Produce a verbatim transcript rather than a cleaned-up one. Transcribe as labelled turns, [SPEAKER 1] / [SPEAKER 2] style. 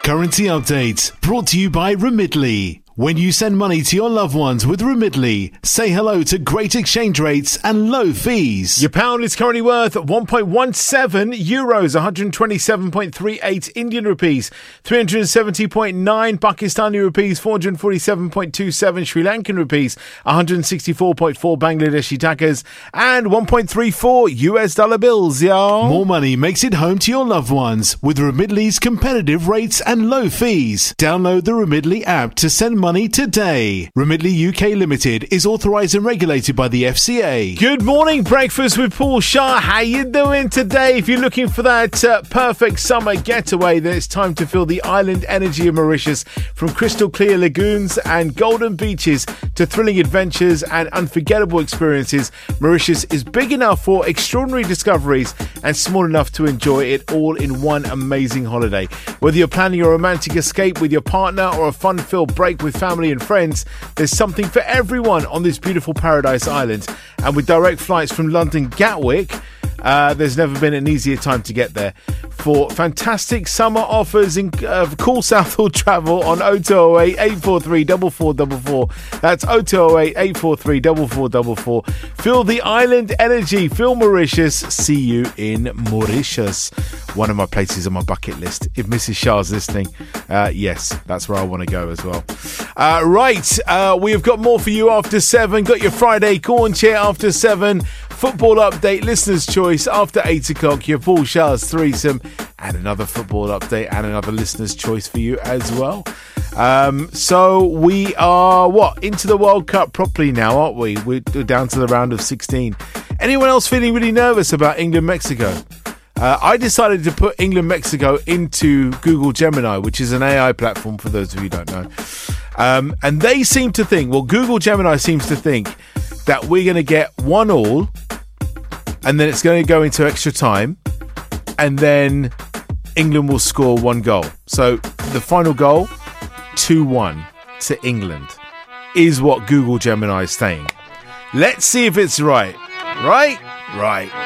[SPEAKER 1] Currency update brought to you by Remitly. When you send money to your loved ones with Remitly, say hello to great exchange rates and low fees.
[SPEAKER 2] Your pound is currently worth one point one seven euros, one hundred twenty-seven point three eight Indian rupees, three hundred seventy point nine Pakistani rupees, four hundred forty-seven point two seven Sri Lankan rupees, one hundred sixty-four point four Bangladeshi takas, and one point three four U S dollar bills, y'all.
[SPEAKER 1] More money makes it home to your loved ones with Remitly's competitive rates and low fees. Download the Remitly app to send money Money today. Remitly U K Limited is authorised and regulated by the F C A.
[SPEAKER 2] Good morning, breakfast with Paul Shah. How you doing today? If you're looking for that uh, perfect summer getaway, then it's time to feel the island energy of Mauritius. From crystal clear lagoons and golden beaches to thrilling adventures and unforgettable experiences, Mauritius is big enough for extraordinary discoveries and small enough to enjoy it all in one amazing holiday. Whether you're planning a romantic escape with your partner or a fun-filled break with family and friends, there's something for everyone on this beautiful paradise island. And with direct flights from London Gatwick, uh, there's never been an easier time to get there. For fantastic summer offers in uh, cool Southall travel on oh two oh eight, eight four three, four four four four. That's oh two oh eight, eight four three, four four four four. Feel the island energy. Feel Mauritius. See you in Mauritius. One of my places on my bucket list. If Missus Shah's listening, uh, yes, that's where I want to go as well. Uh, right, uh, we have got more for you after seven. Got your Friday corn chair after seven. Football update, listener's choice after eight o'clock. Your Paul Shah's threesome. And another football update and another listener's choice for you as well. Um, so we are, what, into the World Cup properly now, aren't we? We're down to the round of sixteen. Anyone else feeling really nervous about England-Mexico? Uh, I decided to put England-Mexico into Google Gemini, which is an A I platform for those of you who don't know. Um, and they seem to think, well, Google Gemini seems to think that we're going to get one all, and then it's going to go into extra time, and then England will score one goal. So the final goal, two one to England, is what Google Gemini is saying. Let's see if it's right. Right? Right.